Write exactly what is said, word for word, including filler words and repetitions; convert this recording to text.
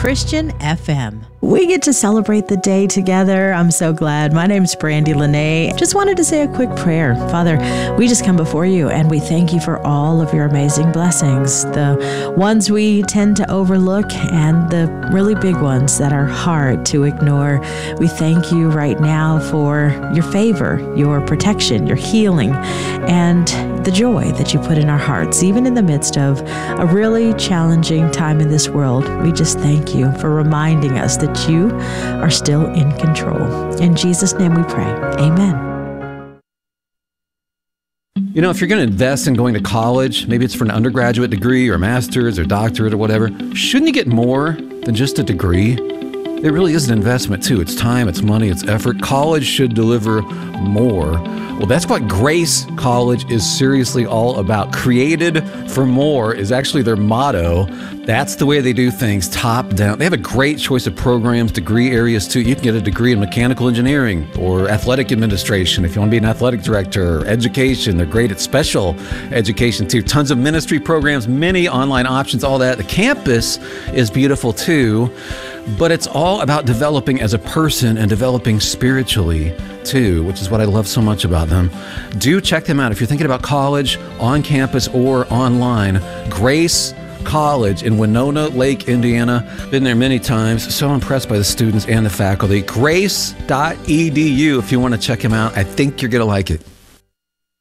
Christian F M. We get to celebrate the day together. I'm so glad. My name's Brandy Lene. Just wanted to say a quick prayer. Father, we just come before you and we thank you for all of your amazing blessings, the ones we tend to overlook and the really big ones that are hard to ignore. We thank you right now for your favor, your protection, your healing, and the joy that you put in our hearts, even in the midst of a really challenging time in this world. We just thank you for reminding us that you are still in control. In Jesus' name we pray. Amen. You know, if you're going to invest in going to college, maybe it's for an undergraduate degree or master's or doctorate or whatever, shouldn't you get more than just a degree? It really is an investment too. It's time, it's money, it's effort. College should deliver more. Well, that's what Grace College is seriously all about. Created for more is actually their motto. That's the way they do things, top down. They have a great choice of programs, degree areas too. You can get a degree in mechanical engineering or athletic administration if you want to be an athletic director, or education. They're great at special education too. Tons of ministry programs, many online options, all that. The campus is beautiful too. But it's all about developing as a person and developing spiritually too, which is what I love so much about them. Do check them out if you're thinking about college, on campus or online. Grace College in Winona Lake, Indiana. Been there many times. So impressed by the students and the faculty. grace dot e d u if you want to check them out. I think you're going to like it.